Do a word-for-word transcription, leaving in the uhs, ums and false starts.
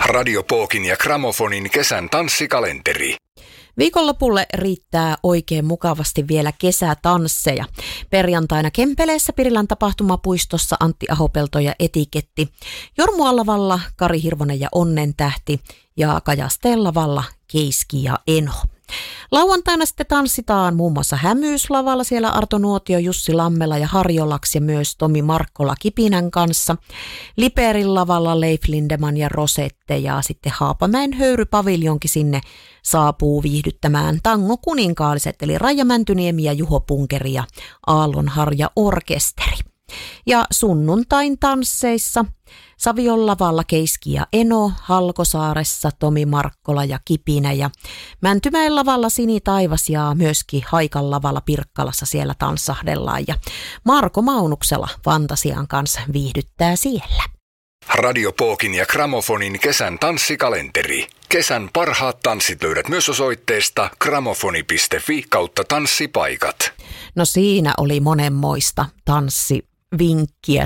Radio Pookin ja Gramofonin kesän tanssikalenteri. Viikonlopulle riittää oikein mukavasti vielä kesätansseja. Perjantaina Kempeleessä Pirilän tapahtumapuistossa Antti Ahopelto ja Etiketti, Jormu Allavalla Kari Hirvonen ja Onnentähti ja Kajastellavalla Keiski ja Eno. Lauantaina sitten tanssitaan muun muassa Hämyyslavalla, siellä Arto Nuotio, Jussi Lammela ja Harjolaks ja myös Tomi Markkola Kipinän kanssa. Liperin lavalla Leif Lindeman ja Rosette ja sitten Haapamäen höyrypaviljonkin sinne saapuu viihdyttämään Tango Kuninkaalliset eli Raija Mäntyniemi ja Juho Punkeri ja Aallonharja Orkesteri. Ja sunnuntain tansseissa Savion lavalla Keiski ja Eno, Halkosaaressa Tomi Markkola ja Kipinä ja Mäntymäen lavalla Sini Taivas ja myöskin Haikan lavalla Pirkkalassa siellä tanssahdellaan ja Marko Maunuksella Fantasian kanssa viihdyttää siellä. Radio Pookin ja Gramofonin kesän tanssikalenteri. Kesän parhaat tanssit löydät myös osoitteesta gramofoni piste fi kautta tanssipaikat. No siinä oli monenmoista tanssivinkkiä